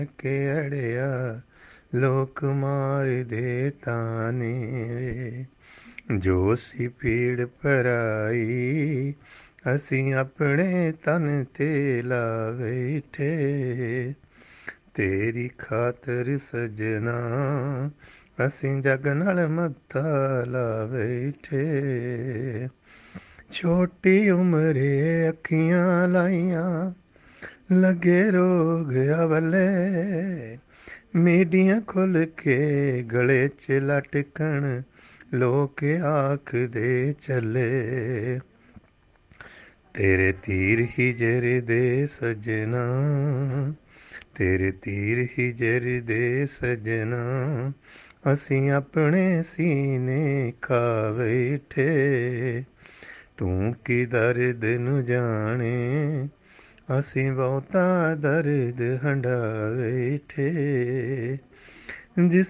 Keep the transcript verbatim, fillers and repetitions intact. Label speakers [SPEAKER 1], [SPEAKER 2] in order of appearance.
[SPEAKER 1] के अड़िया लोक मार दे ताने वे जो सी पीड़ पराई असीं अपने तन ते ला बैठे तेरी खातर सजना असीं जग नाल मत्था ला बैठे छोटी उमरे अखियां लाइयां लगे रोग अवले मीडियां खुल के गले च लटकन लोक आख दे चले तेरे तीर ही जर दे सजना तेरे तीर ही जर दे सजना असीं अपने सीने खा बैठे तूं की दर्द नू जाने असीं बहुता दर्द हंडा बैठे जिस